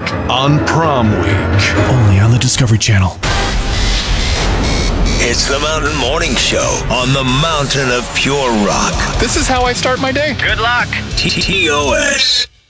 on prom week. Only on the Discovery Channel. It's the Mountain Morning Show on the mountain of pure rock. This is how I start my day. Good luck. TOS.